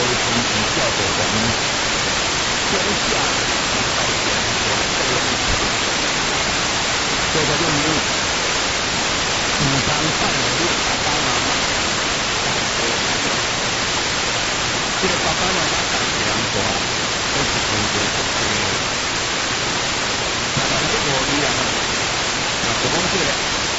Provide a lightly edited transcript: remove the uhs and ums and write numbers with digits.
长期照顾我们乡下老人的这个问题，这个任务，时常带我们爸爸妈妈感谢这个爸爸妈妈感谢人多，都是从这个当然这个一样，那我们这个。